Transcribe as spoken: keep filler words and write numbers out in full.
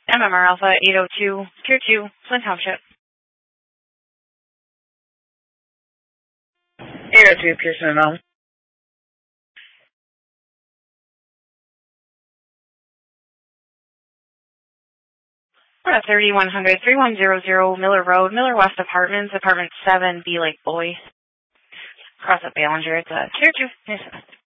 M M R Alpha eight oh two, Pier two, Flint Township. eight oh two, Pearson and Elm. We're at thirty-one hundred, thirty-one hundred Miller Road, Miller West Apartments, Apartment seven, B Lake Boy. Cross up Ballinger. It's a Tier two. Yes.